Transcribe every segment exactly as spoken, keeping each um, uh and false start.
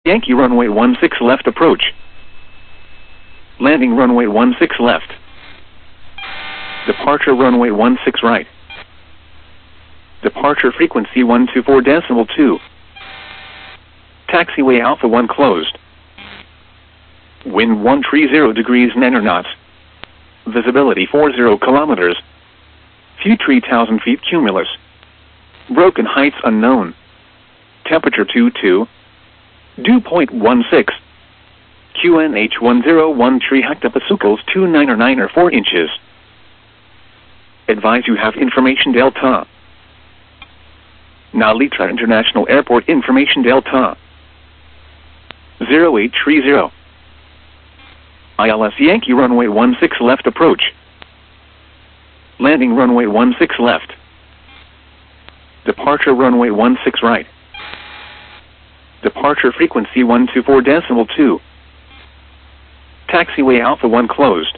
Yankee runway one six left approach. Landing runway one six left. Departure runway one six right. Departure frequency one two four decimal two. Taxiway Alpha one closed. Wind one three zero degrees nine knots. Visibility four zero kilometers. Few three thousand feet cumulus. Broken heights unknown. Temperature two two. Dew point one six. Q N H one zero one three hectopascals two nine or nine or four inches. Advise you have information Delta. Narita International Airport information Delta. zero eight three zero. I L S Yankee runway one six left approach. Landing runway one six left. Departure runway one six right. Departure frequency one two four decimal two. Taxiway Alpha one closed.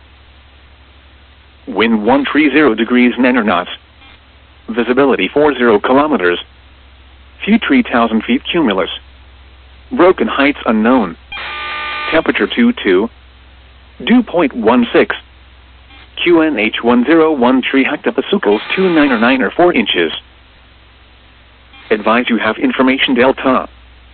Wind one three zero degrees nine knots. Visibility four zero kilometers. Few three thousand feet cumulus. Broken heights unknown. Temperature two two. Dew point one six. Q N H one zero one three hectopascals two nine or nine or four inches. Advise you have information Delta.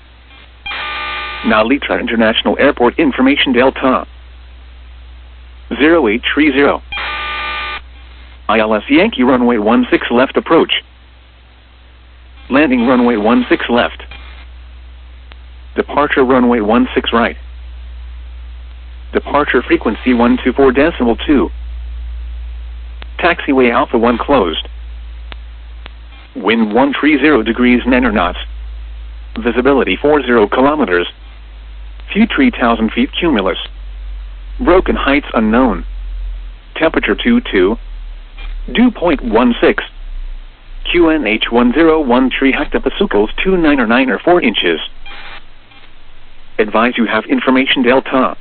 Narita International Airport information Delta. zero eight three zero. I L S Yankee runway one six left approach. Landing runway one six left. Departure runway one six right. Departure frequency one two four decimal two. Taxiway Alpha one closed. Wind one three zero degrees nine knots. Visibility four zero kilometers. Few three thousand feet cumulus. Broken heights unknown. Temperature two two. Dew point one six. Q N H one zero one three hectopascals two nine or nine or four inches. Advise you have information Delta.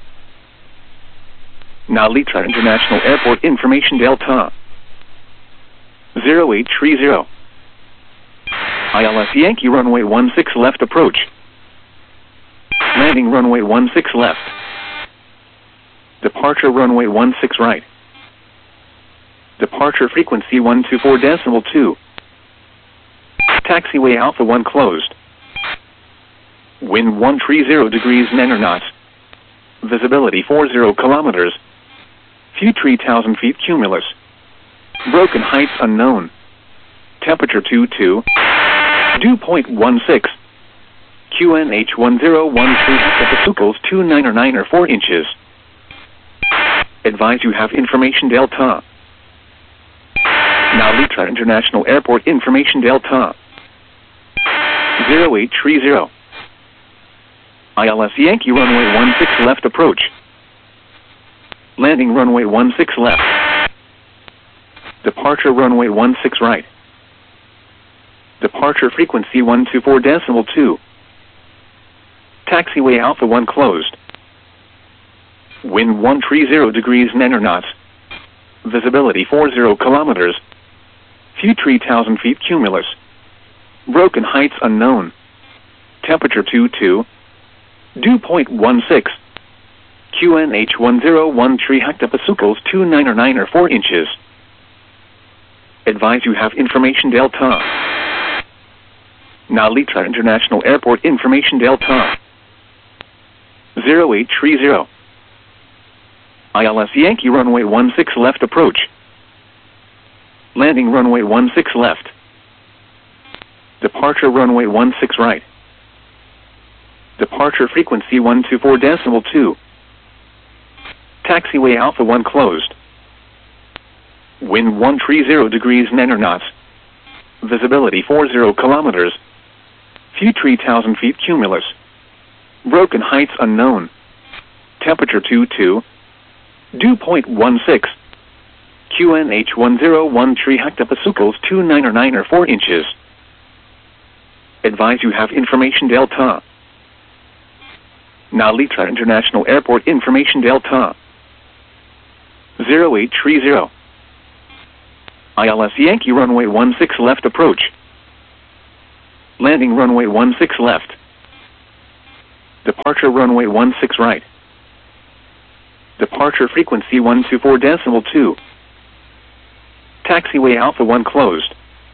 Narita International Airport information Delta. zero eight three zero. I L S Yankee runway one six left approach. Landing runway one six left. Departure runway one six right. Departure frequency one two four decimal two. Taxiway Alpha one closed. Wind one three zero degrees nine knots. Visibility four zero kilometers. Few three thousand feet cumulus. Broken heights unknown. Temperature two two. Dew point one six. Q N H one zero one three hectopascals two nine or nine or four inches. Advise you have information Delta. Narita International Airport information Delta. zero eight three zero. I L S Yankee runway one six left approach. Landing runway one six left. Departure runway one six right. Departure frequency one two four decimal two. Taxiway Alpha one closed. Wind one three zero degrees nine knots. Visibility four zero kilometers. Few three thousand feet cumulus. Broken heights unknown. Temperature two two. Dew point one six. Q N H one zero one three hectopascals two nine or nine or four inches. Advise you have information Delta. Narita International Airport information Delta. zero eight three zero. I L S Yankee runway one six left approach. Landing runway one six left. Departure runway one six right. Departure frequency one two four decimal two. Taxiway Alpha one closed. Wind one three zero degrees nine knots. Visibility four zero kilometers. Few three thousand feet cumulus. Broken heights unknown. Temperature two two. Dew point one six. Q N H one zero one three hectopascals two nine or nine or four inches. Advise you have information Delta. Narita International Airport information Delta. zero eight three zero. I L S Yankee runway one six left approach. Landing runway one six left. Departure runway one six right. Departure frequency one two four decimal two. Taxiway Alpha one closed.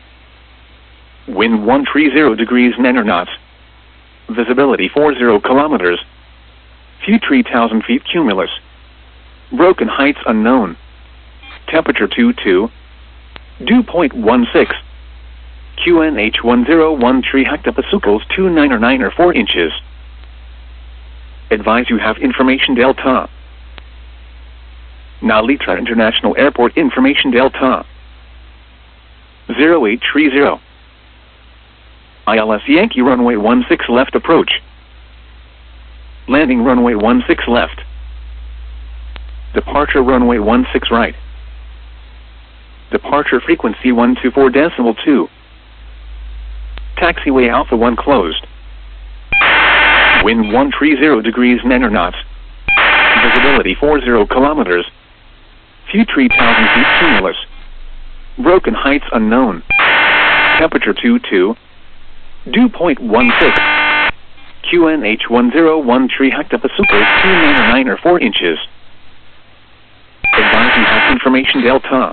Wind one three zero degrees nine knots. Visibility forty kilometers. Few three thousand feet cumulus. Broken heights unknown. Temperature two two. Dew point one six. Q N H one zero one three hectopascals two nine or nine or four inches. Advise you have information Delta. Nalitra International Airport information Delta. zero eight three zero. I L S Yankee runway one six left approach. Landing runway one six left. Departure runway one six right. Departure frequency one two four decimal two. Taxiway Alpha one closed. Wind one three zero degrees nine knots. Visibility forty kilometers. Few three thousand feet cumulus. Broken heights unknown. Temperature two two. Dew point one six. Q N H one zero one three hectopascals two nine or nine or four inches. Advise you have information Delta.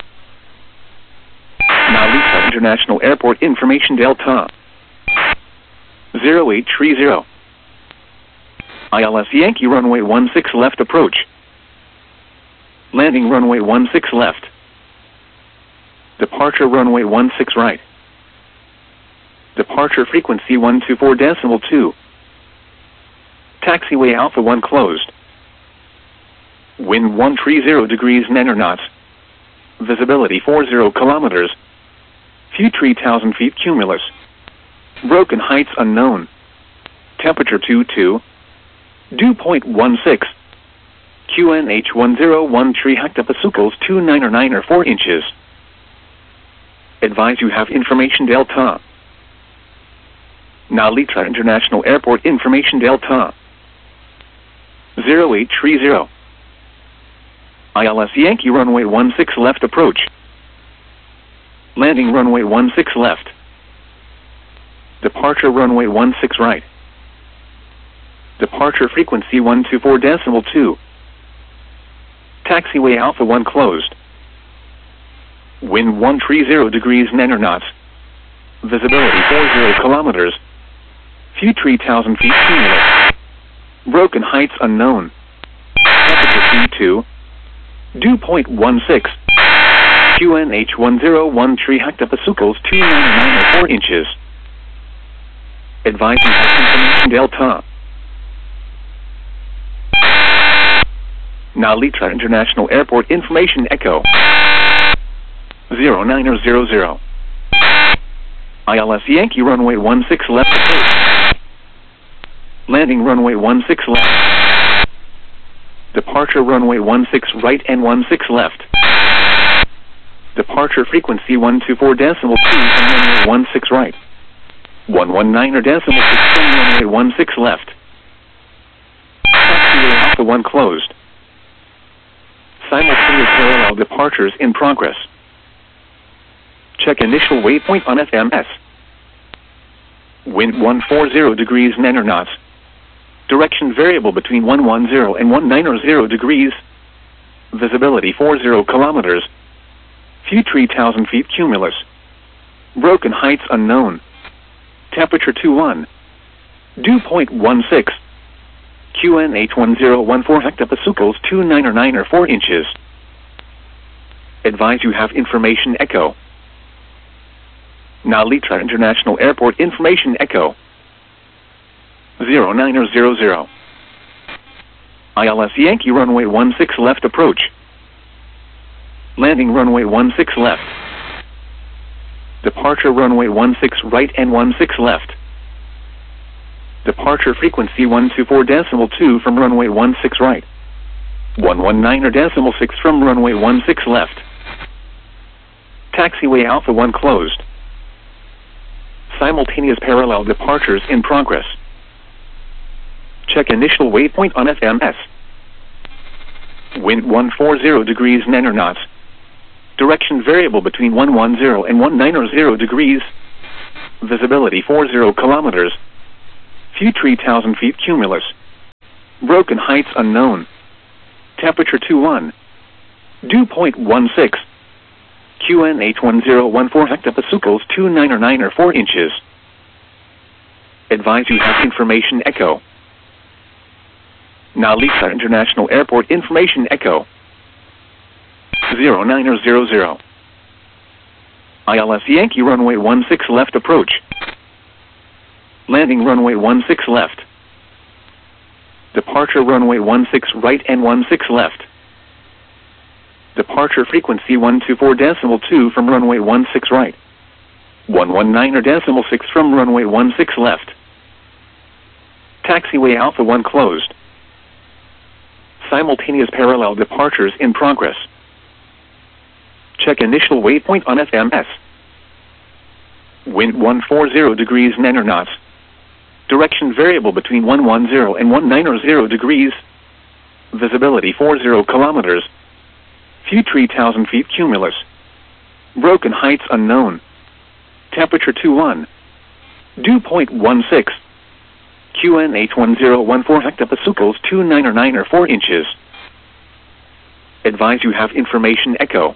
Nalitra International Airport information Delta. zero eight three zero. I L S Yankee runway one six left approach. Landing runway one six left. Departure runway one six right. Departure frequency one two four decimal two. Taxiway Alpha one closed. Wind one three zero degrees nine knots. Visibility forty kilometers. Few three thousand feet cumulus. Broken heights unknown. Temperature two two. Dew point one six. Q N H one zero one three hectopascals two nine or nine or four inches. Advise you have information Delta. Nalitra International Airport information Delta. zero eight three zero. I L S Yankee runway one six left approach. Landing runway one six left. Departure runway one six right. Departure frequency one two four decimal two. Taxiway Alpha one closed. Wind one three zero degrees nine knots. Visibility forty kilometers. Few three thousand feet cumulus. Broken heights unknown. Temperature two two. Dew point one six. Q N H one zero one three hectopascals two nine or nine or four inches. Advise you have information Delta. Nalitra International Airport information Echo. zero nine or zero zero. I L S Yankee runway one six left approach. Landing runway one six left. Departure runway one six right and one six left. Departure frequency one two four decimal two from runway one six right. one one nine or decimal six from runway one six left. Taxiway Alpha one closed. Simultaneous parallel departures in progress. Check initial waypoint on F M S. Wind one forty degrees nine knots. Direction variable between one ten and one ninety degrees. Visibility forty kilometers. Few three thousand feet cumulus. Broken heights unknown. Temperature two one. Dew point one six. Q N H one zero one four hectopascals two nine or nine or four inches. Advise you have information Echo. Nalitra International Airport information Echo. zero nine or zero zero. I L S Yankee runway one six left approach. Landing runway one six left. Departure runway one six right and one six left. Departure frequency one two four decimal two from runway one six right. one one nine or decimal six from runway one six left. Taxiway Alpha one closed. Simultaneous parallel departures in progress. Check initial waypoint on F M S. Wind one forty degrees nine knots. Direction variable between one ten and one ninety degrees. Visibility forty kilometers. Few three thousand feet cumulus. Broken Heights unknown. Temperature two one. Dew point one six. Q N H one zero one four hectopascals two nine or nine or four inches. Advise you have information echo. Nalisa International Airport information echo. zero nine or zero zero. I L S Yankee runway one six left approach. Landing runway one six left. Departure runway one six right and one six left. Departure frequency one two four decimal two from runway one six right. one one nine or decimal six from runway one six left. Taxiway Alpha one closed. Simultaneous parallel departures in progress. Check initial waypoint on F M S. Wind one forty degrees nine knots. Direction variable between one ten and one ninety degrees. Visibility forty kilometers. Few three thousand feet cumulus. Broken Heights unknown. Temperature two one. Dew point one six. Q N H one zero one four hectopascals two nine or nine or four inches. Advise you have information echo.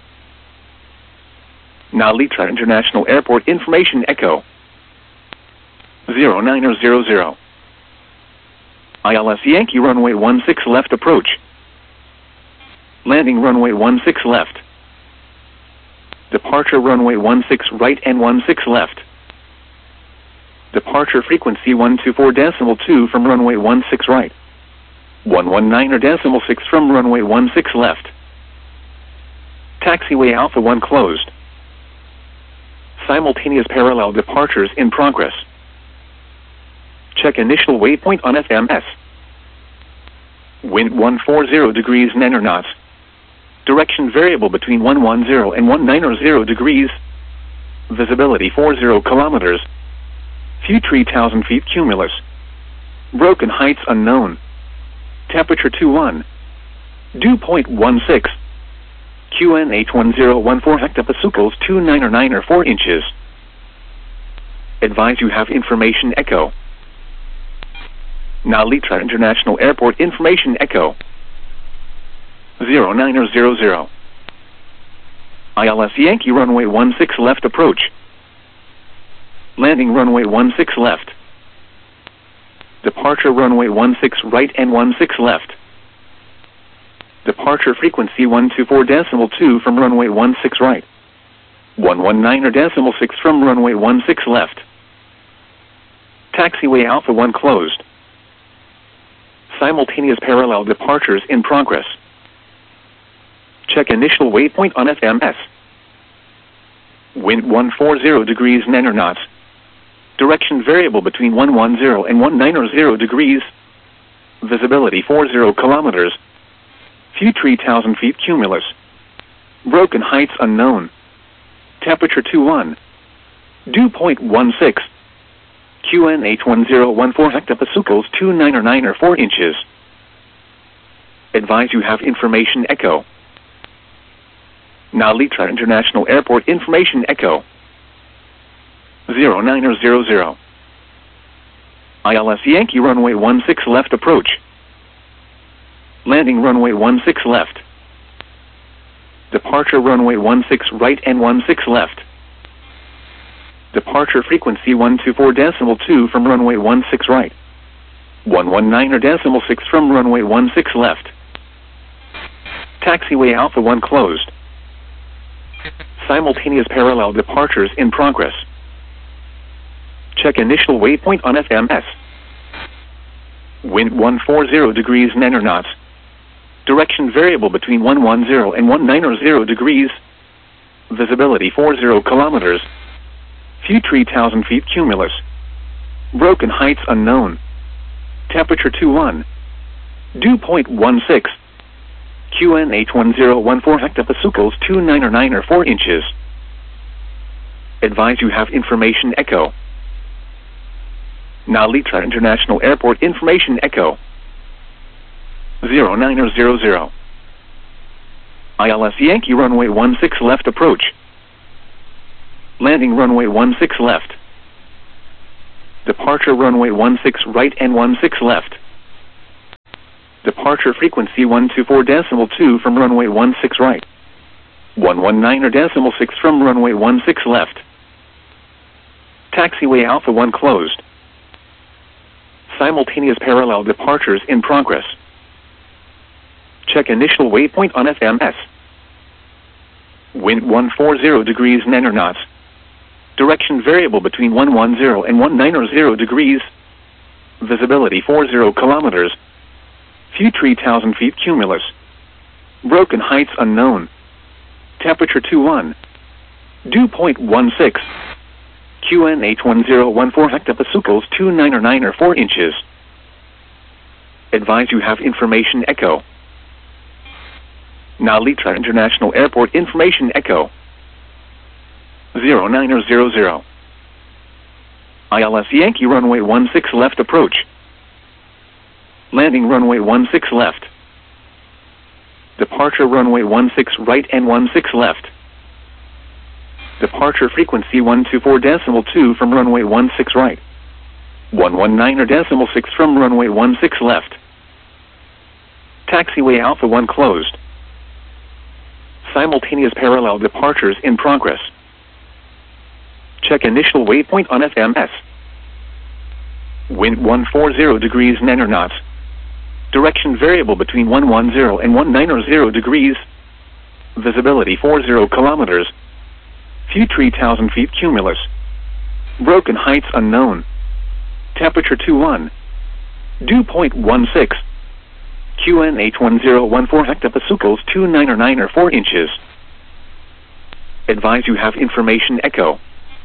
Nalitra International Airport information echo. zero nine or zero zero. I L S Yankee runway one six left approach. Landing runway one six left. Departure runway one six right and one six left. Departure frequency one two four decimal two from runway one six right. one one nine or decimal six from runway one six left. Taxiway Alpha one closed. Simultaneous parallel departures in progress. Check initial waypoint on F M S. Wind one forty degrees nine knots. Direction variable between one ten and one ninety degrees. Visibility forty kilometers. Few three thousand feet cumulus. Broken Heights unknown. Temperature two one. Dew point one six. Q N H one zero one four hectopascals two nine or nine or four inches. Advise you have information echo. Nalitra International Airport information echo. zero nine or zero zero. I L S Yankee runway one six left approach. Landing runway one six left. Departure runway one six right and one six left. Departure frequency one two four decimal two from runway one six right. one one nine or decimal six from runway one six left. Taxiway Alpha one closed. Simultaneous parallel departures in progress. Check initial waypoint on F M S. Wind one forty degrees nine knots. Direction variable between one ten and one ninety degrees. Visibility forty kilometers. Few three thousand feet cumulus. Broken Heights unknown. Temperature two one. Dew point one six. Q N H one zero one four hectopascals two nine or nine or four inches. Advise you have information echo. Nalitra International Airport information echo. zero nine or zero zero. I L S Yankee runway one six left approach. Landing runway one six left. Departure runway one six right and one six left. Departure frequency one two four decimal two from runway one six right. one one nine or decimal six from runway one six left. Taxiway Alpha one closed. Simultaneous parallel departures in progress. Check initial waypoint on F M S. Wind one forty degrees nine knots. Direction variable between one ten and one ninety degrees. Visibility forty kilometers. Few three thousand feet cumulus. Broken Heights unknown. Temperature two one. Dew point one six. Q N H one zero one four hectopascals two nine or nine or four inches. Advise you have information echo. Nalitra International Airport information echo. zero nine or zero zero. I L S Yankee runway one six left approach. Landing runway one six left. Departure runway one six right and one six left. Departure frequency one two four decimal two from runway one six right. one one nine or decimal six from runway one six left. Taxiway Alpha one closed. Simultaneous parallel departures in progress. Check initial waypoint on F M S. Wind one forty degrees nine knots. Direction variable between one ten and one ninety degrees. Visibility forty kilometers. Few three thousand feet cumulus. Broken heights unknown. Temperature two one. Dew point one six. Q N H one zero one four hectopascals two ninety-nine or four inches. Advise you have information echo. Nalitra International Airport information echo. zero nine zero zero. I L S Yankee runway one six left approach. Landing runway one six left. Departure runway one six right and one six left. Departure frequency one two four decimal two from runway one six right. one one nine or decimal six from runway one six left. Taxiway Alpha one closed. Simultaneous parallel departures in progress. Check initial waypoint on F M S. Wind one forty degrees nine knots. Direction variable between one ten and one ninety degrees. Visibility forty kilometers. Few three thousand feet cumulus. Broken heights unknown. Temperature two one. Dew point one six. Q N H one zero one four hectopascals two ninety-nine or four inches. Advise you have information echo.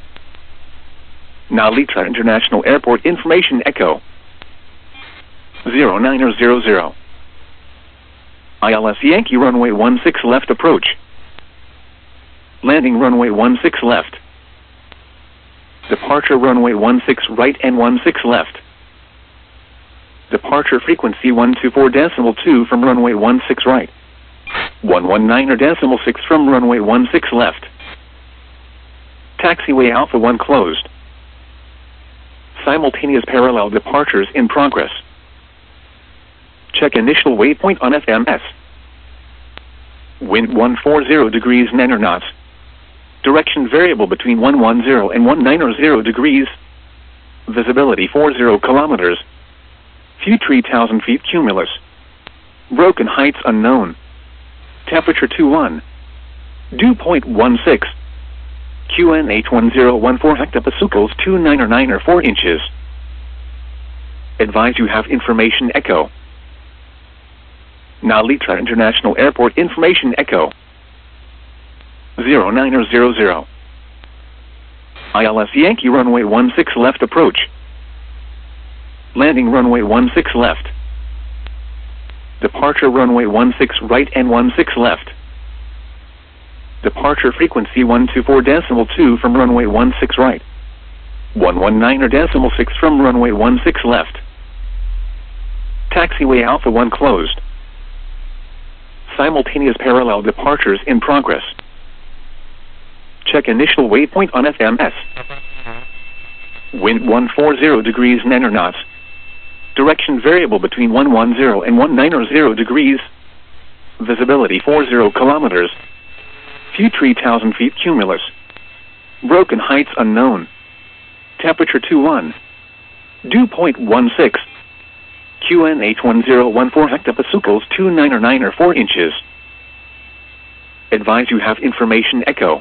Nalitra International Airport information echo. zero nine zero zero. I L S Yankee runway one six left approach. Landing runway one six left. Departure runway one six right and one six left. Departure frequency one two four decimal two from runway one six right. one one nine or decimal six from runway one six left. Taxiway Alpha one closed. Simultaneous parallel departures in progress. Check initial waypoint on F M S. Wind one forty degrees nine knots. Direction variable between one ten and one ninety degrees. Visibility forty kilometers. Few three thousand feet cumulus. Broken heights unknown. Temperature two one. Dew point one six. Q N H one zero one four hectopascals two ninety-nine or four inches. Advise you have information echo. Nalitra International Airport information echo. zero nine zero zero. I L S Yankee runway one six left approach. Landing runway one six left. Departure runway one six right and one six left. Departure frequency one two four decimal two from runway one six right. one one nine or decimal six from runway one six left. Taxiway Alpha one closed. Simultaneous parallel departures in progress. Check initial waypoint on F M S. Wind one forty degrees nine knots. Direction variable between one ten and one ninety degrees. Visibility forty kilometers. Few three thousand feet cumulus. Broken heights unknown. Temperature two one. Dew point one six. Q N H one zero one four hectopascals two ninety-nine or four inches. Advise you have information echo.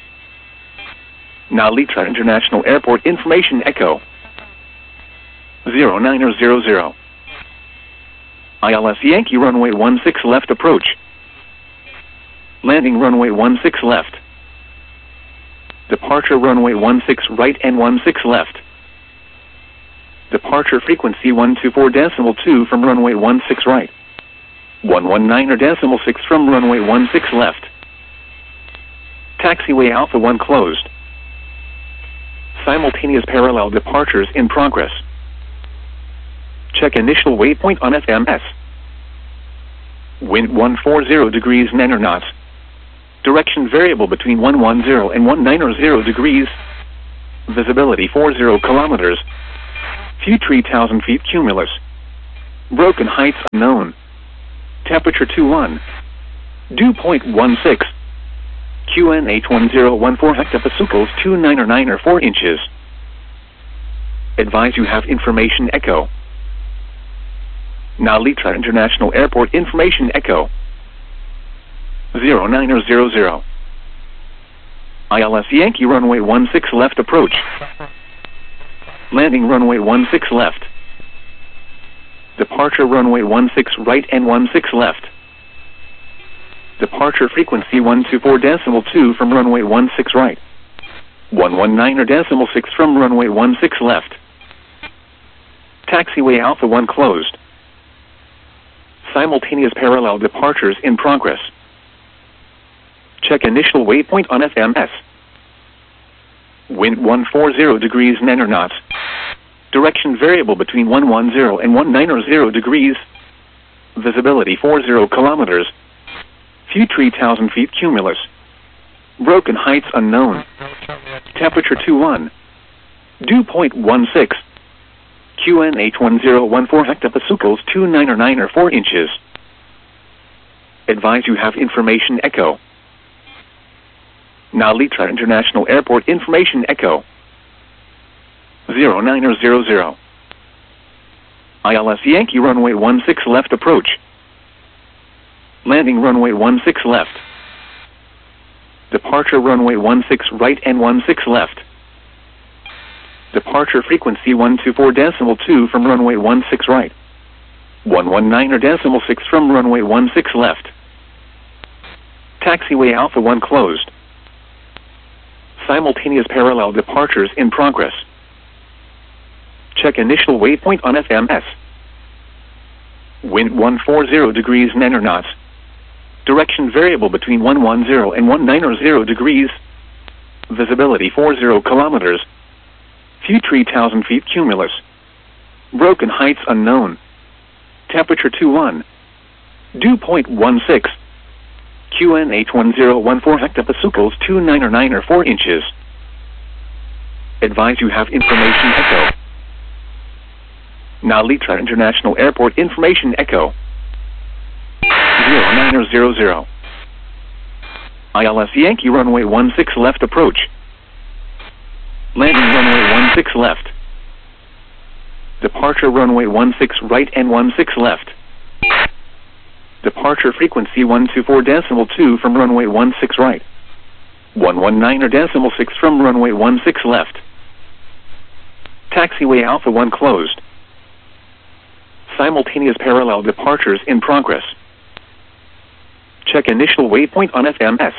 Nalitra International Airport information echo. zero nine zero zero. I L S Yankee runway one six left approach. Landing runway one six left. Departure runway one six right and one six left. Departure frequency one two four decimal two from runway one six right. one one nine or decimal six from runway one six left. Taxiway Alpha one closed. Simultaneous parallel departures in progress. Check initial waypoint on F M S. Wind one forty degrees nine knots. Direction variable between one ten and one ninety degrees. Visibility forty kilometers. Few three thousand feet cumulus. Broken heights unknown. Temperature two one. Dew point one six. Q N H one zero one four hectopascals two nine or nine or four inches. Advise you have information echo. Now Litra International Airport information echo. zero nine or zero zero. I L S Yankee runway one six left approach. Landing runway one six left. Departure runway one six right and one six left. Departure frequency one two four decimal two from runway one six right. one one nine or decimal six from runway one six left. Taxiway Alpha one closed. Simultaneous parallel departures in progress. Check initial waypoint on F M S. Wind one forty degrees nine or knots. Direction variable between one ten and one ninety degrees. Visibility forty kilometers. Few three thousand feet cumulus. Broken heights unknown. Temperature two one. Dew point one six. Q N H one zero one four hectopascals two nine or nine or four inches. Advise you have information echo. Now Litra International Airport information echo. zero nine or zero zero. I L S Yankee runway one six left approach. Landing runway one six left. Departure runway one six right and one six left. Departure frequency one two four decimal two from runway one six right. one one nine or decimal six from runway one six left. Taxiway Alpha one closed. Simultaneous parallel departures in progress. Check initial waypoint on F M S. Wind one forty degrees nine or knots. Direction variable between one ten and one ninety degrees. Visibility forty kilometers. Few three thousand feet cumulus. Broken heights unknown. Temperature two one. Dew point one six. Q N H one zero one four hectopascals two nine or nine or four inches. Advise you have information echo. Now Litra International Airport information echo. zero nine or zero zero. I L S Yankee runway one six left approach. Landing runway one six left. Departure runway one six right and one six left. Departure frequency one two four decimal two from runway one six right. one one nine or decimal six from runway one six left. Taxiway Alpha one closed. Simultaneous parallel departures in progress. Check initial waypoint on F M S.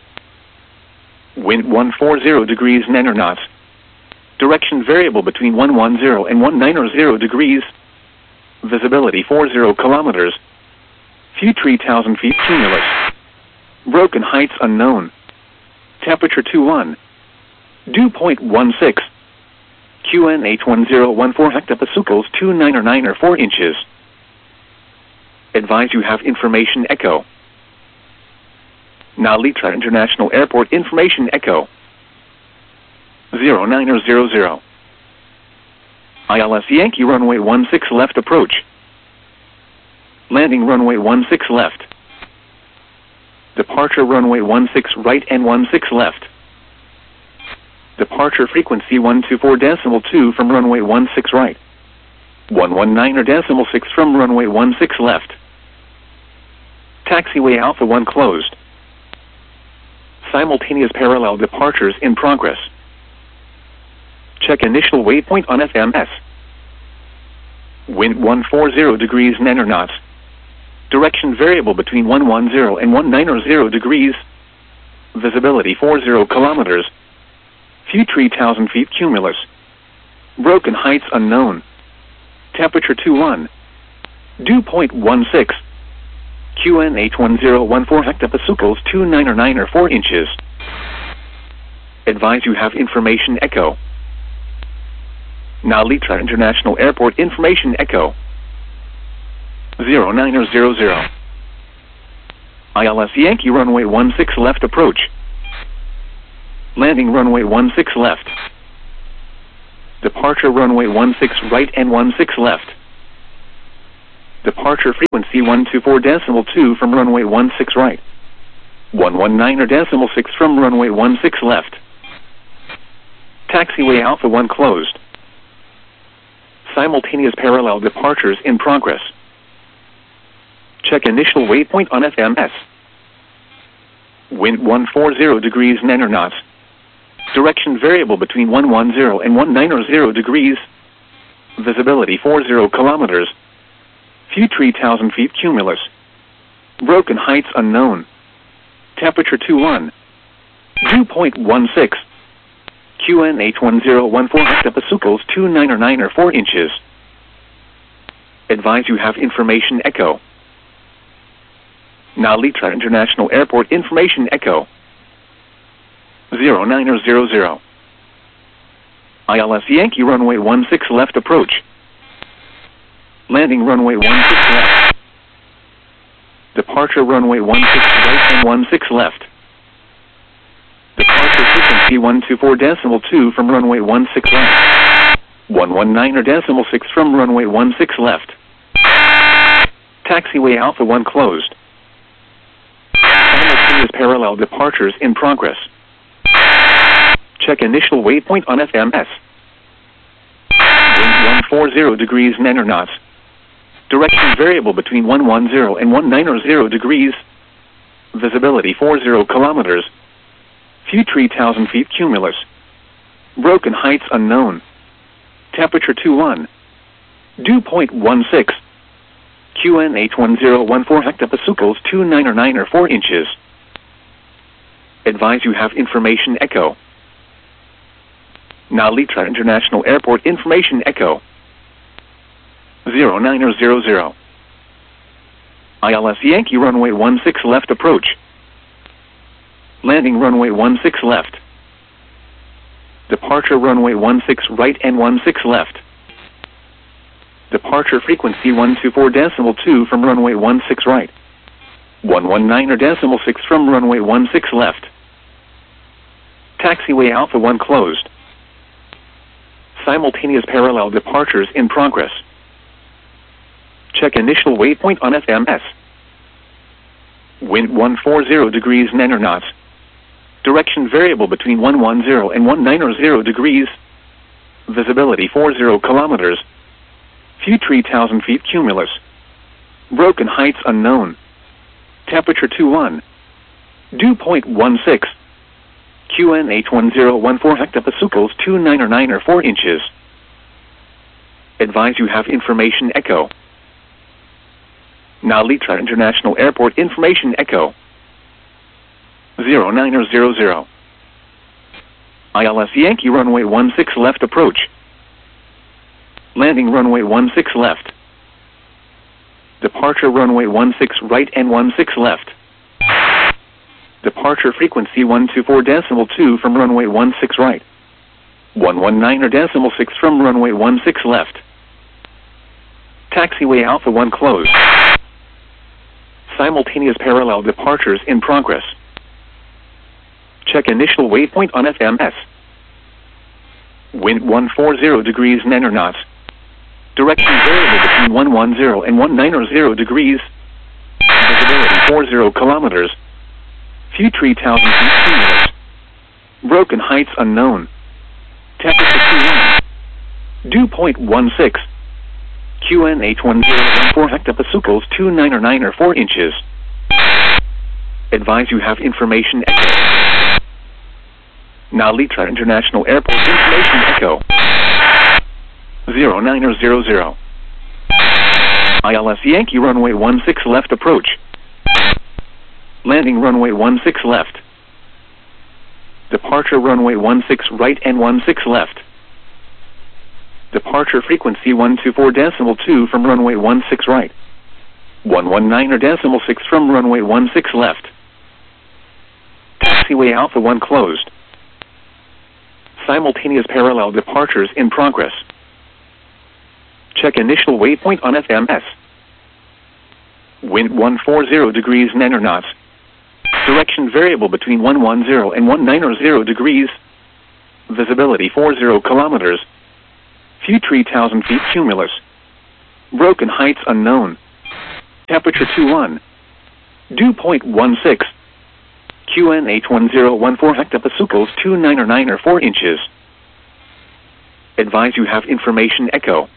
Wind one forty degrees nine or knots. Direction variable between one ten and one ninety degrees. Visibility forty kilometers. Few three thousand feet cumulus. Broken heights unknown. Temperature two one. Dew point one six. Q N H one zero one four hectopascals two nine or nine or four inches. Advise you have information echo. Now Litra International Airport information echo. zero nine or zero zero. I L S Yankee runway one six left approach. Landing runway one six left. Departure runway one six right and one six left. Departure frequency one two four decimal two from runway one six right. one one nine or decimal six from runway one six left. Taxiway Alpha one closed. Simultaneous parallel departures in progress. Check initial waypoint on F M S. Wind one forty degrees nine or knots. Direction variable between one ten and one ninety degrees. Visibility forty kilometers. Few three thousand feet cumulus. Broken heights unknown. Temperature two one. Dew point one six. Q N H one zero one four hectopascals two nine or nine or four inches. Advise you have information echo. Now Litra International Airport information echo. zero nine or zero zero. I L S Yankee runway one six left approach. Landing runway one six left. Departure runway one six right and one six left. Departure frequency one two four decimal two from runway one six right. one one nine or decimal six from runway one six left. Taxiway Alpha one closed. Simultaneous parallel departures in progress. Check initial waypoint on F M S. Wind one forty degrees nine knots. Direction variable between one ten and one ninety degrees. Visibility forty kilometers. Few three thousand feet cumulus. Broken heights unknown. Temperature two one. Dew point one six. Q N H one zero one four hectopascals two ninety-nine or four inches. Advise you have information echo. Nalitra International Airport information echo. zero nine zero zero. I L S Yankee runway one six left approach. Landing runway one six left. Departure runway one six right and one six left. Departure frequency one two four decimal two from runway one six left. one one nine or decimal six from runway one six left. Taxiway Alpha one closed. Simultaneous parallel departures in progress. Check initial waypoint on F M S. Wind one forty degrees nine knots. Direction variable between one ten and one ninety degrees. Visibility forty kilometers. Few three thousand feet cumulus. Broken heights unknown. Temperature two one. Dew point one six. Q N H one zero one four hectopascals two ninety-nine or four inches. Advise you have information echo. Nalitra International Airport information echo. zero nine zero zero. I L S Yankee runway one six left approach. Landing runway one six left. Departure runway one six right and one six left. Departure frequency one two four decimal two from runway one six right. one one nine or decimal six from runway one six left. Taxiway Alpha one closed. Simultaneous parallel departures in progress. Check initial waypoint on F M S. Wind one forty degrees nine knots. Direction variable between one ten and one ninety degrees. Visibility forty kilometers. Few three thousand feet cumulus. Broken heights unknown. Temperature two one. Dew point one six. Q N H one zero one four hectopascals two ninety-nine or four inches. Advise you have information echo. Nalitra International Airport information echo. zero nine zero zero. I L S Yankee runway one six left approach. Landing runway one six left. Departure runway one six right and one six left. Departure frequency one two four decimal two from runway one six right. one one nine or decimal six from runway one six left. Taxiway Alpha one closed. Simultaneous parallel departures in progress. Check initial waypoint on F M S. Wind one forty degrees nine knots. Direction variable between one ten and one ninety degrees. Visibility forty kilometers. Few three thousand feet cumulus. Broken heights unknown. Temperature two one. Dew point one six. Q N H one zero one four hectopascals two ninety-nine or four inches. Advise you have information echo. Nalitra International Airport information echo. zero nine zero zero. I L S Yankee runway one six left approach. Landing runway one six left. Departure runway one six right and one six left. Departure frequency one two four decimal two from runway one six right. one one nine or decimal six from runway one six left. Taxiway Alpha one closed. Simultaneous parallel departures in progress. Check initial waypoint on F M S. Wind one forty degrees nine knots. Direction variable between one ten and one ninety degrees. Visibility forty kilometers. Few three thousand feet cumulus. Broken heights unknown. Temperature two one. Dew point one six. Q N H one zero one four hectopascals two nine or nine or four inches. Advise you have information echo.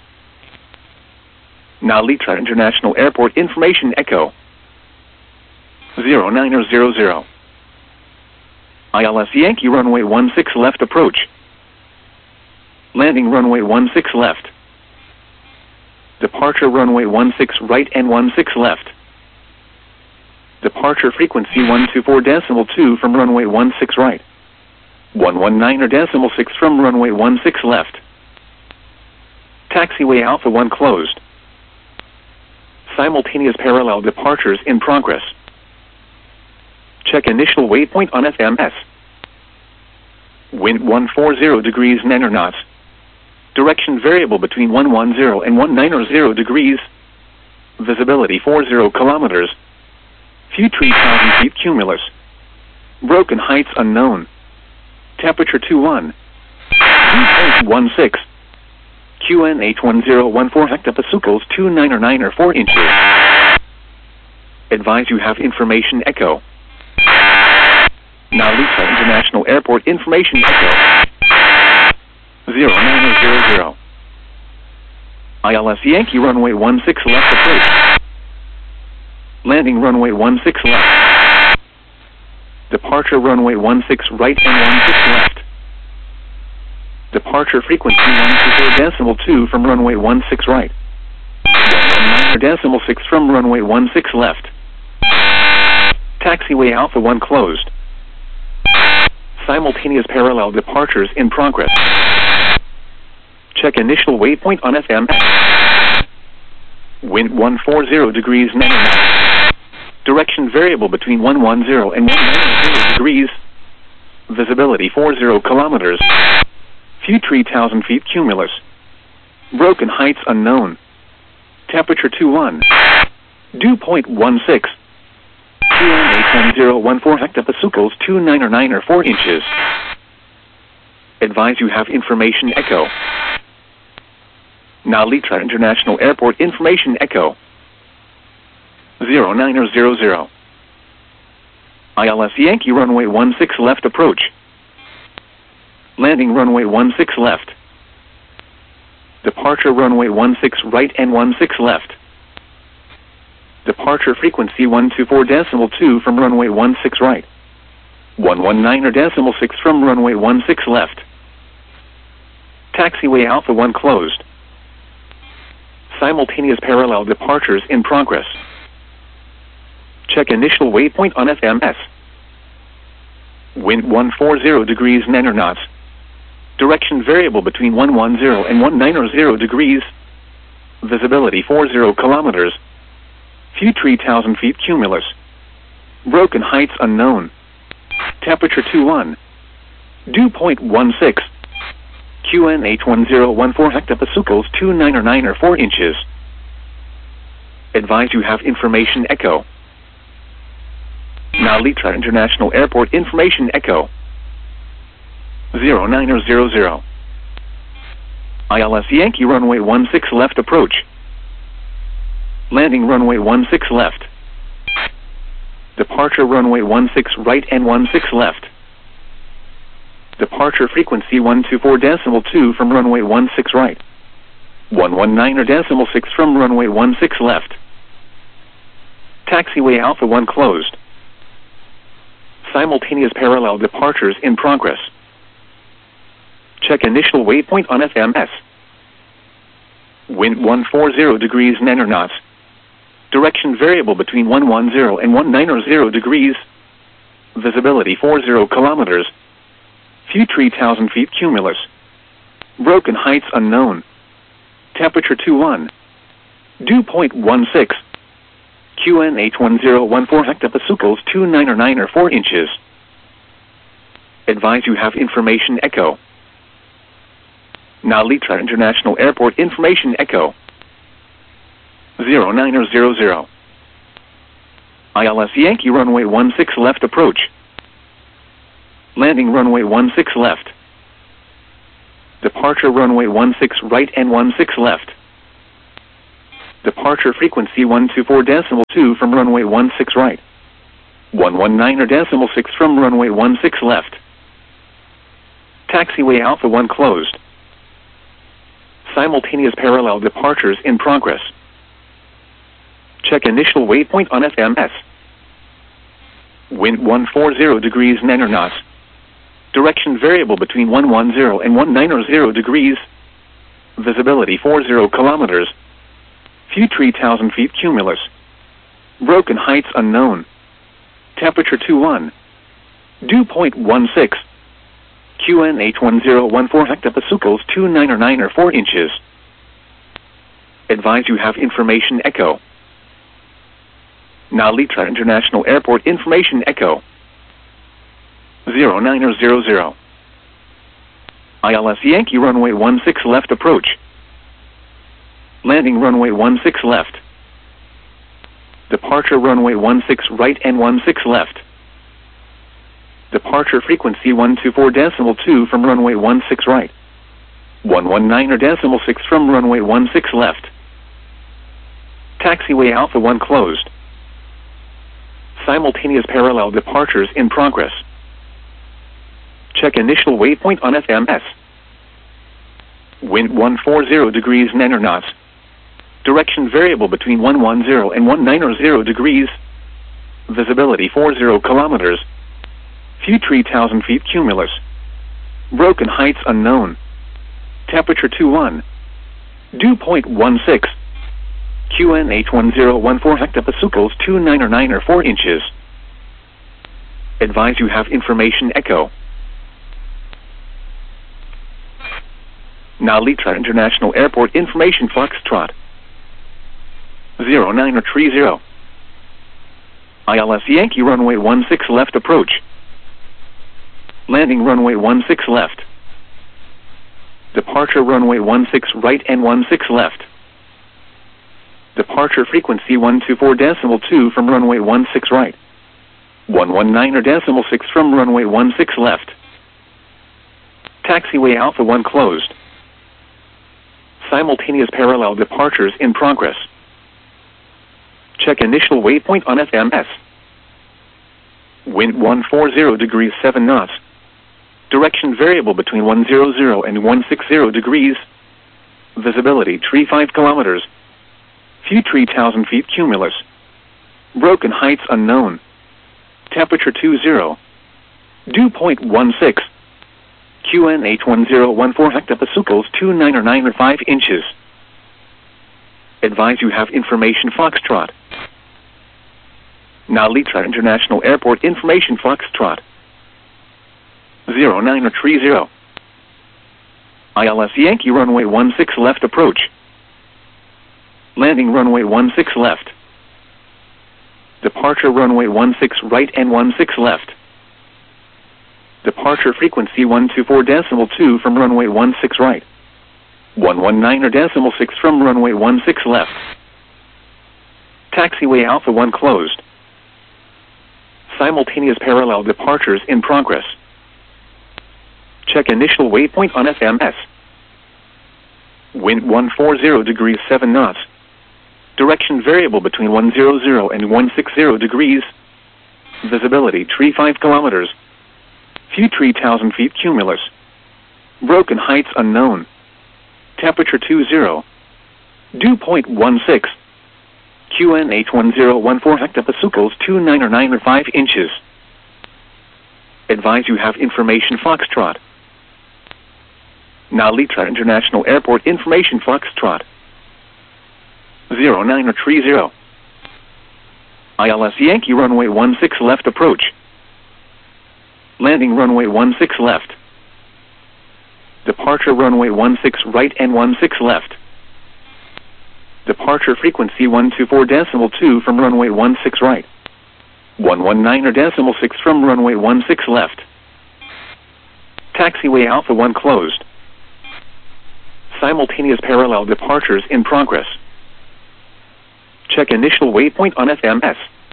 Nalitra International Airport information echo. zero nine or zero zero. I L S Yankee runway one six left approach. Landing runway one six left. Departure runway one six right and one six left. Departure frequency one two four decimal two from runway one six right. one one nine or decimal six from runway one six left. Taxiway Alpha one closed. Simultaneous parallel departures in progress. Check initial waypoint on F M S. Wind one forty degrees nine knots. Direction variable between one ten and one ninety degrees. Visibility forty kilometers. Few three thousand feet cumulus. Broken heights unknown. Temperature two one. Dew point one six. Q N H one zero one four hectopascals two nine or nine or four inches. Advise you have information echo. Nalitra International Airport information echo. zero nine or zero zero. I L S Yankee runway one six left approach. Landing runway one six left. Departure runway one six right and one six left. Departure frequency one two four decimal two from runway one six right. one one nine decimal six from runway one six left. Taxiway Alpha one closed. Simultaneous parallel departures in progress. Check initial waypoint on F M S. Wind one forty degrees nine knots. Direction variable between one ten and one ninety degrees. Visibility forty kilometers. Few three thousand feet cumulus. Broken heights unknown. Temperature two one. Dew point one six. Q N H one zero one four hectopascals two nine or nine or four inches. Advise you have information echo. Nalitra International Airport information echo. zero nine or zero zero. I L S Yankee runway one six left approach. Landing runway one six left. Departure runway one six right and one six left. Departure frequency one two four decimal two from runway one six right. one one nine or decimal six from runway one six left. Taxiway Alpha one closed. Simultaneous parallel departures in progress. Check initial waypoint on F M S. Wind one forty degrees nine knots. Direction variable between one ten and one ninety degrees. Visibility forty kilometers. Few three thousand feet cumulus. Broken heights unknown. Temperature two one. Dew point one six. Q N H one zero one four hectopascals two nine or nine or four inches. Advise you have information echo. Nalitra International Airport information echo. zero nine or zero zero. I L S Yankee runway one six left approach. Landing runway one six left. Departure runway one six right and one six left. Departure frequency one two four decimal two from runway one six right. one one nine or decimal six from runway one six left. Taxiway Alpha one closed. Simultaneous parallel departures in progress. Check initial waypoint on F M S. Wind one forty degrees nine knots. Direction variable between one ten and one ninety degrees. Visibility forty kilometers. Few three thousand feet cumulus. Broken heights unknown. Temperature two one. Dew point one six. Q N H one zero one four hectopascals two nine or nine or four inches. Advise you have information echo. Nalitra International Airport information echo. zero nine or zero zero. I L S Yankee runway one six left approach. Landing runway one six left. Departure runway one six right and one six left. Departure frequency one two four decimal two from runway one six right. one one nine or decimal six from runway one six left. Taxiway Alpha one closed. Simultaneous parallel departures in progress. Check initial waypoint on F M S. Wind one forty degrees nine knots. Direction variable between one ten and one ninety degrees. Visibility forty kilometers. Few three thousand feet cumulus. Broken heights unknown. Temperature two one. Dew point one six. Q N H one zero one four hectopascals two ninety-nine or four inches. Advise you have information echo. Nalitra International Airport information echo. zero nine zero zero. I L S Yankee runway one six left approach. Landing runway one six left. Departure runway one six right and one six left. Departure frequency one two four decimal two from runway one six right. one one nine or decimal six from runway one six left. Taxiway Alpha one closed. Simultaneous parallel departures in progress. Check initial waypoint on F M S. Wind one forty degrees nine knots. Direction variable between one ten and one ninety degrees. Visibility forty kilometers. Few three thousand feet cumulus. Broken heights unknown. Temperature two one. Dew point one six. Q N H one zero one four hectopascals two ninety-nine or four inches. Advise you have information echo. Nalitra International Airport information Foxtrot. zero nine or three zero. I L S Yankee runway one six left approach. Landing runway one six left. Departure runway one six right and one six left. Departure frequency one two four decimal two from runway one six right. one one nine or decimal six from runway one six left. Taxiway Alpha one closed. Simultaneous parallel departures in progress. Check initial waypoint on F M S. Wind one forty degrees seven knots. Direction variable between one hundred and one sixty degrees. Visibility thirty-five kilometers. Few three thousand feet cumulus. Broken heights unknown. Temperature two zero. Dew point one six. Q N H one zero one four hectopascals two ninety-nine or five inches. Advise you have information Foxtrot. Nalitra International Airport information Foxtrot. zero nine or three zero. I L S Yankee runway one six left approach. Landing runway one six left. Departure runway one six right and one six left. Departure frequency one two four decimal two from runway one six right. one one nine or decimal six from runway one six left. Taxiway Alpha one closed. Simultaneous parallel departures in progress. Check initial waypoint on F M S. Wind one forty degrees seven knots. Direction variable between one hundred and one sixty degrees. Visibility thirty-five kilometers. Few three thousand feet cumulus. Broken heights unknown. Temperature two zero. Dew point one six. Q N H one zero one four hectopascals two ninety-nine or five inches. Advise you have information Foxtrot. Nalitra International Airport information Foxtrot. zero nine or three zero. I L S Yankee runway one six left approach. Landing runway one six left. Departure runway one six right and one six left. Departure frequency one two four decimal two from runway one six right. one one nine or decimal six from runway one six left. Taxiway Alpha one closed. Simultaneous parallel departures in progress. Check initial waypoint on F M S.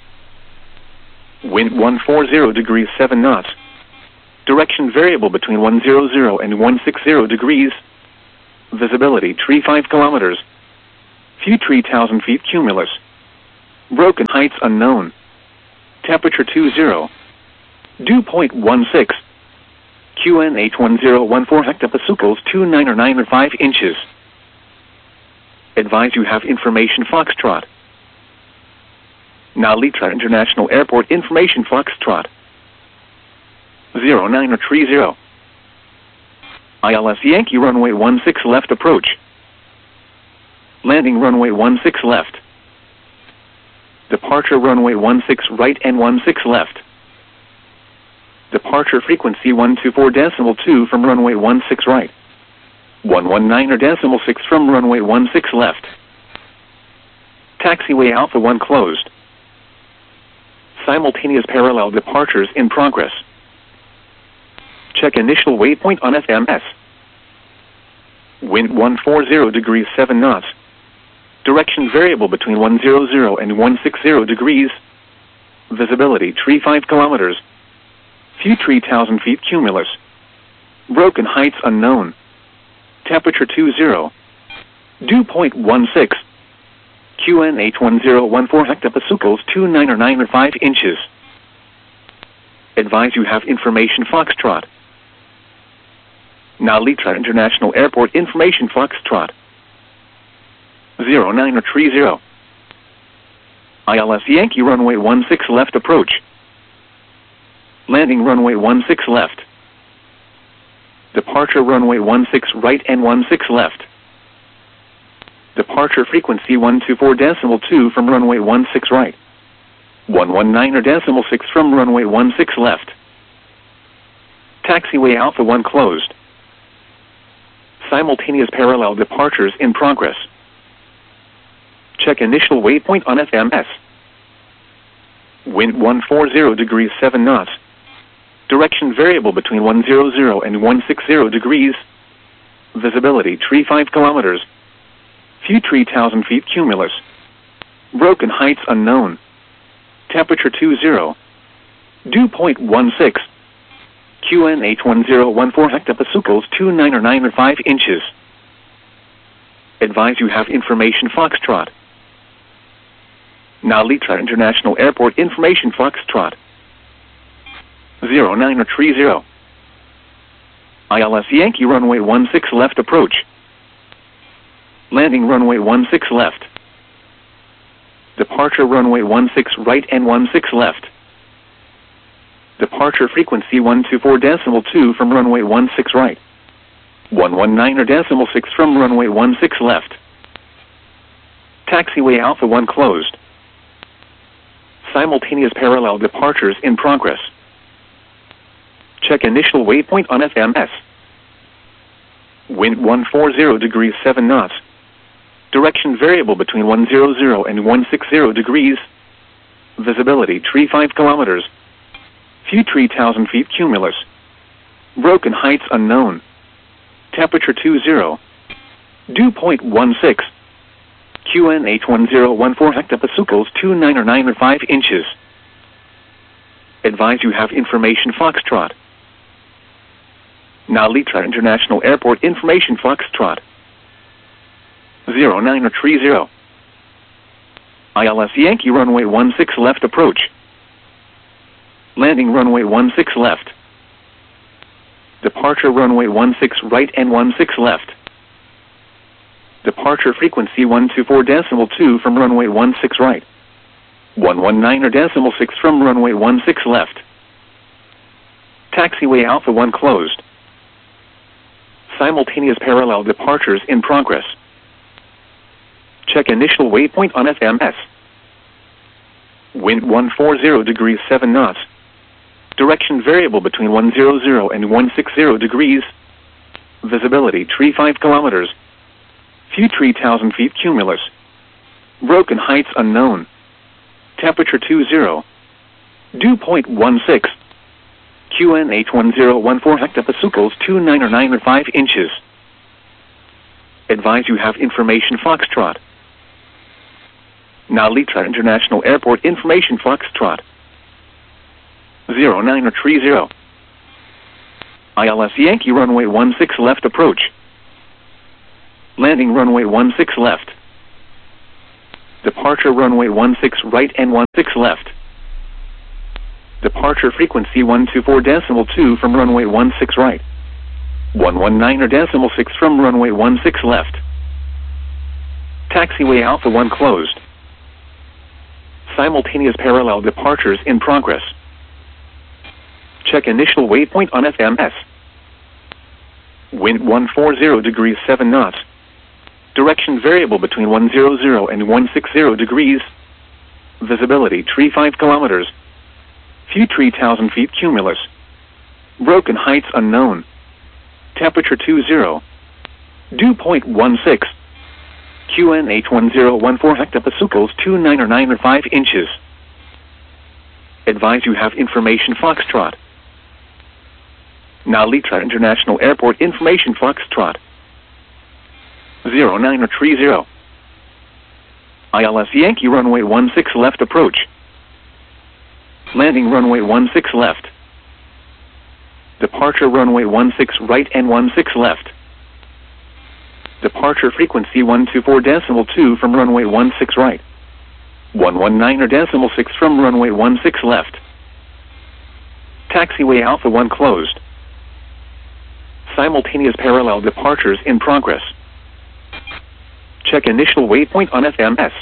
Wind one forty degrees seven knots. Direction variable between one hundred and one sixty degrees. Visibility thirty-five kilometers. View three thousand feet cumulus. Broken heights unknown. Temperature two zero. Dew point one six. Q N H one zero one four hectopascals two nine or nine or five inches. Advise you have information Foxtrot. Now Litra International Airport information Foxtrot. zero nine or three zero. I L S Yankee runway one six left approach. Landing runway one six left. Departure runway one six right and one six left. Departure frequency one two four decimal two from runway one six right. one one nine or decimal six from runway one six left. Taxiway Alpha one closed. Simultaneous parallel departures in progress. Check initial waypoint on F M S. Wind one forty degrees seven knots. Direction variable between one hundred and one sixty degrees. Visibility three five kilometers. View three thousand feet cumulus. Broken heights unknown. Temperature two zero. Dew point one six. Q N H one zero one four hectopascals two nine or nine or five inches. Advise you have information Foxtrot. Now Litra International Airport information Foxtrot. zero nine or three zero. I L S Yankee runway one six left approach. Landing runway one six left. Departure runway one six right and one six left. Departure frequency one two four decimal two from runway one six right. one one nine or decimal six from runway one six left. Taxiway Alpha one closed. Simultaneous parallel departures in progress. Check initial waypoint on F M S. Wind one forty degrees seven knots. Direction variable between one hundred and one sixty degrees. Visibility three five kilometers. View three thousand feet cumulus. Broken heights unknown. Temperature two zero. Dew point one six. Q N H one zero one four hectopascals two nine or nine or five inches. Advise you have information Foxtrot. Now Litra International Airport information Foxtrot. zero nine or three zero. I L S Yankee runway one six left approach. Landing runway one six left. Departure runway one six right and one six left. Departure frequency one two four decimal two from runway one six right. one one nine or decimal six from runway one six left. Taxiway Alpha one closed. Simultaneous parallel departures in progress. Check initial waypoint on F M S. Wind one forty degrees seven knots. Direction variable between one hundred and one sixty degrees. Visibility three five kilometers. View three thousand feet cumulus. Broken heights unknown. Temperature two zero. Dew point one six. Q N H one zero one four hectopascals two nine or nine or five inches. Advise you have information Foxtrot. Now Litra International Airport information Foxtrot. zero nine or three zero. I L S Yankee runway one six six left approach. Landing runway one six left. Departure runway one six right and one six left. Departure frequency one two four decimal two from runway one six right. one one nine or decimal six from runway one six left. Taxiway Alpha one closed. Simultaneous parallel departures in progress. Check initial waypoint on F M S. Wind one forty degrees seven knots. Direction variable between one hundred and one sixty degrees. Visibility three five kilometers. View three thousand feet cumulus. Broken heights unknown. Temperature two zero. Dew point one six. Q N H one zero one four hectopascals two nine or nine or five inches. Advise you have information Foxtrot. Now Litra International Airport information Foxtrot. zero nine or three zero. I L S Yankee runway one six left approach. Landing runway one six left. Departure runway one six right and one six left. Departure frequency one two four decimal two from runway one six right. one one nine or decimal six from runway one six left. Taxiway Alpha one closed. Simultaneous parallel departures in progress. Check initial waypoint on F M S. Wind one forty degrees seven knots. Direction variable between one hundred and one sixty degrees. Visibility tree five kilometers. Few three thousand feet cumulus. Broken heights unknown. Temperature two zero. Dew point one six. Q N H one zero one four hectopascals two nine or nine or five inches. Advise you have information Foxtrot. Now Litra International Airport information Foxtrot. zero nine or three zero. I L S Yankee runway one six left approach. Landing runway one six left. Departure runway one six right and one six left. Departure frequency one two four decimal two from runway one six right. one one nine or decimal six from runway one six left. Taxiway Alpha one closed. Simultaneous parallel departures in progress. Check initial waypoint on F M S.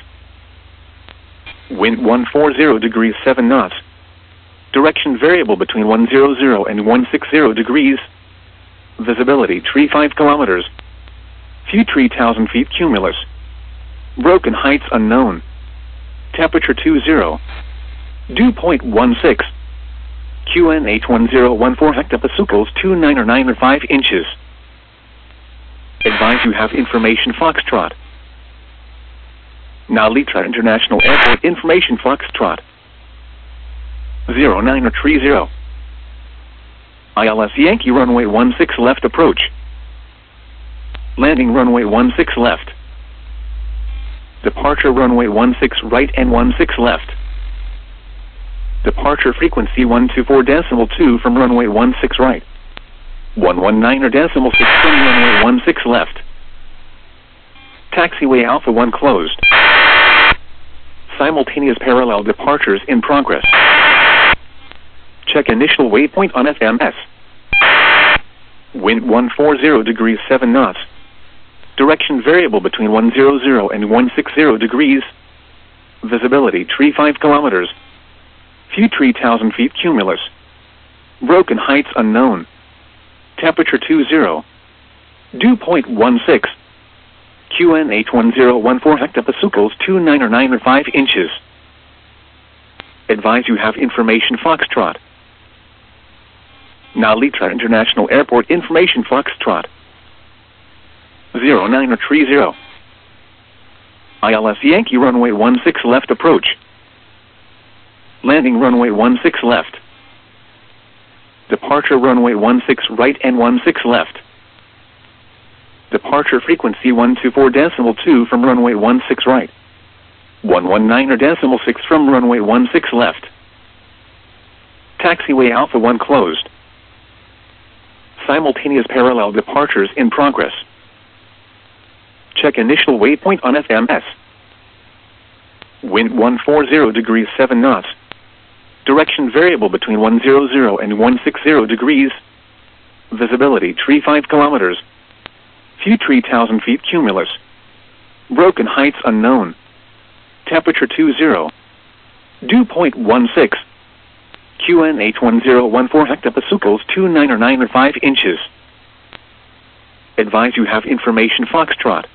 Wind one forty degrees seven knots. Direction variable between one hundred and one sixty degrees. Visibility tree five kilometers. Few three thousand feet cumulus. Broken heights unknown. Temperature two zero. Dew point one six. Q N H one zero one four hectopascals two nine or nine or five inches. Advise you have information Foxtrot. Now Litra International Airport information Foxtrot. zero nine or three zero. I L S Yankee runway one six left approach. Landing runway one six left. Departure runway one six right and one six left. Departure frequency one two four decimal two from runway one six right. one one nine or decimal six from runway one six left. Taxiway Alpha one closed. Simultaneous parallel departures in progress. Check initial waypoint on F M S. Wind one forty degrees seven knots. Direction variable between one hundred and one sixty degrees. Visibility tree five kilometers. Few three thousand feet cumulus. Broken heights unknown. Temperature two zero. Dew point one six. Q N H one zero one four hectopascals two nine or nine or five inches. Advise you have information Foxtrot. Now Litra International Airport information Foxtrot. zero nine or three zero. I L S Yankee runway one six left approach. Landing runway one six left. Departure runway one six right and one six left. Departure frequency one two four decimal two from runway one six right. one one nine or decimal six from runway one six left. Taxiway Alpha one closed. Simultaneous parallel departures in progress. Check initial waypoint on F M S. Wind one forty degrees seven knots. Direction variable between one hundred and one sixty degrees. Visibility tree five kilometers. Few three thousand feet cumulus. Broken heights unknown. Temperature two zero. Dew point one six. Q N H one zero one four hectopascals two nine or nine or five inches. Advise you have information Foxtrot.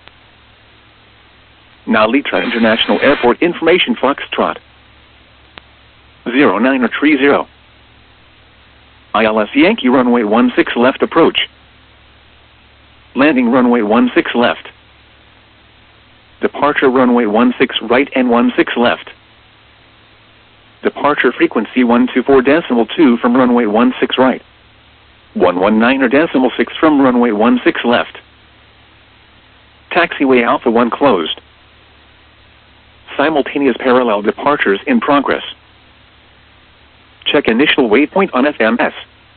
Now Litra International Airport information Foxtrot. zero nine or three zero. I L S Yankee runway one six left approach. Landing runway one six left. Departure runway one six right and one six left. Departure frequency one two four decimal two from runway one six right. one one nine or decimal six from runway one six left. Taxiway Alpha one closed. Simultaneous parallel departures in progress. Check initial waypoint on F M S.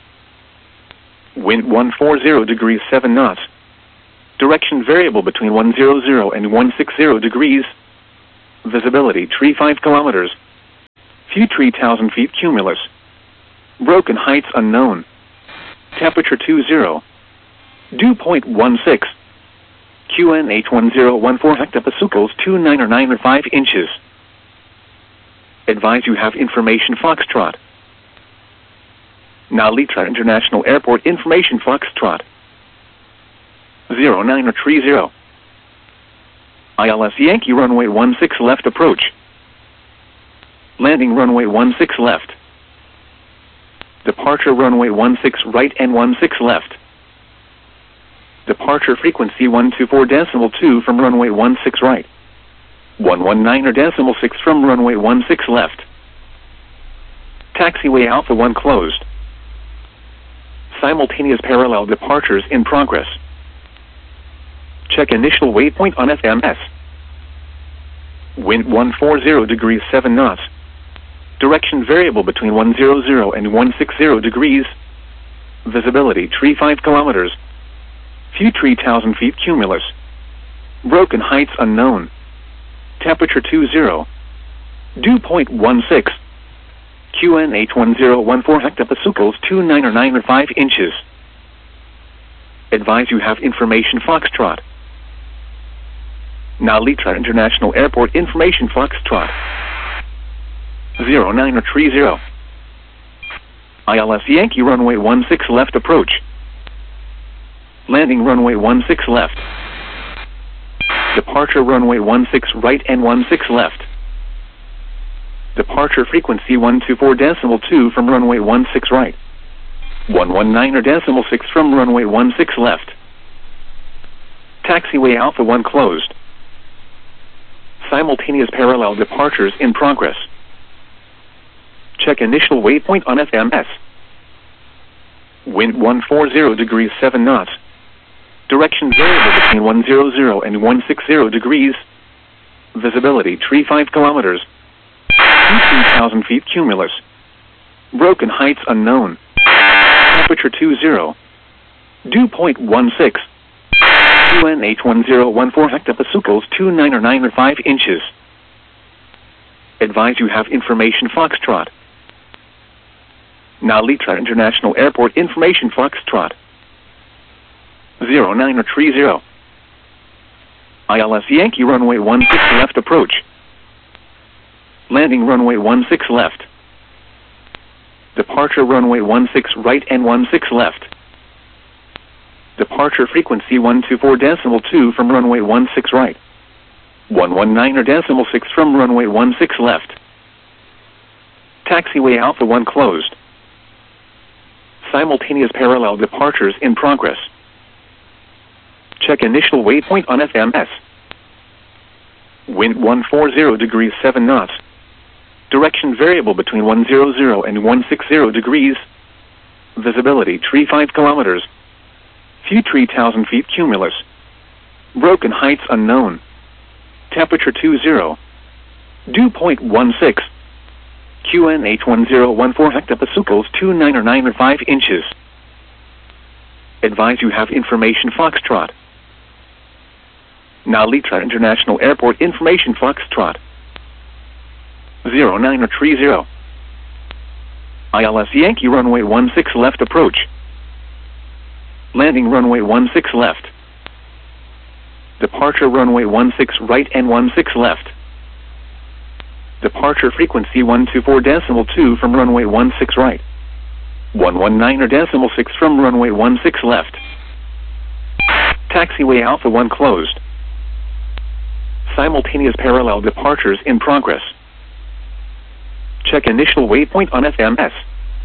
Wind one forty degrees seven knots. Direction variable between one hundred and one sixty degrees. Visibility tree five kilometers. Few tree one thousand feet cumulus. Broken heights unknown. Temperature two zero. Dew point one six. Q N H one zero one four hectopascals two nine or nine or five inches. Advise you have information Foxtrot. Now Litra International Airport information Foxtrot. zero nine or three zero. I L S Yankee runway one six left approach. Landing runway one six left. Departure runway one six right and one six left. Departure frequency one two four decimal two from runway one six right. one one nine or decimal six from runway one six left. Taxiway Alpha one closed. Simultaneous parallel departures in progress. Check initial waypoint on F M S. Wind one forty degrees seven knots. Direction variable between one hundred and one sixty degrees. Visibility tree five kilometers. Few tree one thousand feet cumulus. Broken heights unknown. Temperature two zero. Dew point one six. Q N H one zero one four hectopascals two nine or nine or five inches. Advise you have information Foxtrot. Now Litra International Airport information Foxtrot. zero nine or three zero. I L S Yankee runway one six left approach. Landing runway one six left. Departure runway one six right and one six left. Departure frequency one two four decimal two from runway one six right. one one nine or decimal six from runway one six left. Taxiway Alpha one closed. Simultaneous parallel departures in progress. Check initial waypoint on F M S. Wind one forty degrees seven knots. Direction variable between one hundred and one sixty degrees. Visibility tree five kilometers. three thousand feet cumulus. Broken heights unknown. Temperature two zero. Dew point one six. Q N H one zero one four hectopascals two nine or nine or five inches. Advise you have information Foxtrot. Now Litra International Airport information Foxtrot. zero nine or three zero. I L S Yankee runway one six left approach. Landing runway one six left. Departure runway one six right and one six left. Departure frequency one two four decimal two from runway one six right. one one nine or decimal six from runway one six left. Taxiway Alpha one closed. Simultaneous parallel departures in progress. Check initial waypoint on F M S. Wind one forty degrees seven knots. Direction variable between one hundred and one sixty degrees. Visibility tree five kilometers. Few tree one thousand feet cumulus. Broken heights unknown. Temperature two zero. Dew point one six. Q N H one zero one four hectopascals two nine or nine or five inches. Advise you have information Foxtrot. Now Litra International Airport information Foxtrot. zero nine or three zero. I L S Yankee runway one six left approach. Landing runway one six left. Departure runway one six right and one six left. Departure frequency one two four decimal two from runway one six right. one one nine or decimal six from runway one six left. Taxiway Alpha one closed. Simultaneous parallel departures in progress. Check initial waypoint on F M S.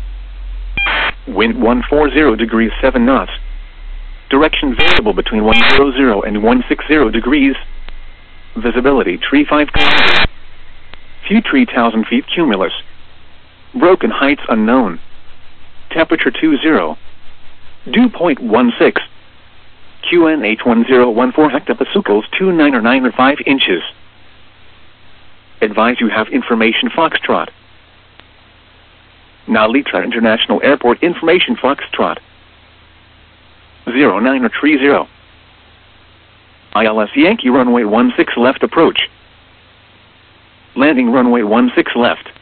Wind one forty degrees seven knots. Direction variable between one hundred and one sixty degrees. Visibility tree five kilometers. Few tree one thousand feet cumulus. Broken heights unknown. Temperature two zero. Dew point one six. Q N H one zero one four hectopascals two nine or nine or five inches. Advise you have information Foxtrot. Now Litra International Airport information Foxtrot. zero nine or three zero. I L S Yankee runway one six left approach. Landing runway one six left.